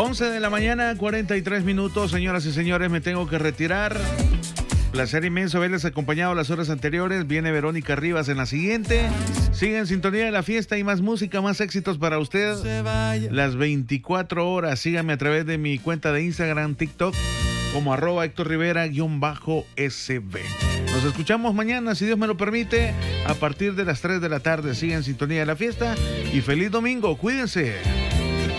11 de la mañana, 43 minutos. Señoras y señores, me tengo que retirar. Placer inmenso haberles acompañado las horas anteriores. Viene Verónica Rivas en la siguiente. Sigue en sintonía de la fiesta y más música, más éxitos para usted. Las 24 horas. Síganme a través de mi cuenta de Instagram, TikTok, como @HéctorRivera_SB. Nos escuchamos mañana, si Dios me lo permite, a partir de las 3 de la tarde. Sigan en sintonía de la fiesta y feliz domingo. Cuídense.